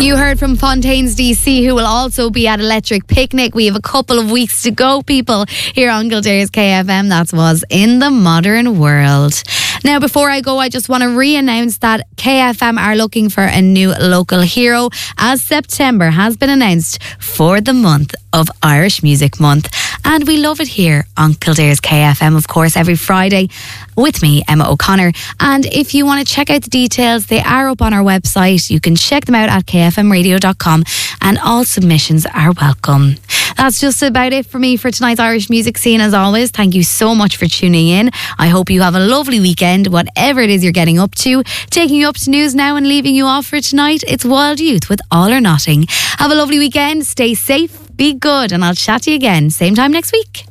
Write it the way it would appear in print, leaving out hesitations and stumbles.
You heard from Fontaines DC, who will also be at Electric Picnic. We have a couple of weeks to go, people, here on Kildare's KFM. That was In the Modern World. Now, before I go, I just want to re-announce that KFM are looking for a new local hero, as September has been announced for the month of Irish Music Month. And we love it here on Kildare's KFM, of course, every Friday with me, Emma O'Connor. And if you want to check out the details, they are up on our website. You can check them out at kfmradio.com, and all submissions are welcome. That's just about it for me for tonight's Irish music scene. As always, thank you so much for tuning in. I hope you have a lovely weekend, whatever it is you're getting up to. Taking you up to news now and leaving you off for tonight, it's Wild Youth with All or Nothing. Have a lovely weekend, stay safe, be good, and I'll chat to you again same time next week.